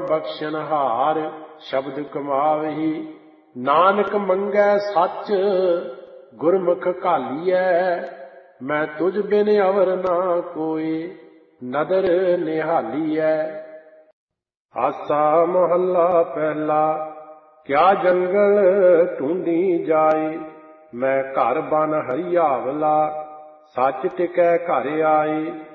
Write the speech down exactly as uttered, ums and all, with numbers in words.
बख्शनहार शब्द कमावही। नानक मंगै सच गुरमुख घालियै, मैं तुझ बिन अवर ना कोई नदर निहालियै। आसा मोहल्ला पहला। क्या जंगल ढूंढी जाए, मैं घर बन हरियावला, सच टिकै घर आए।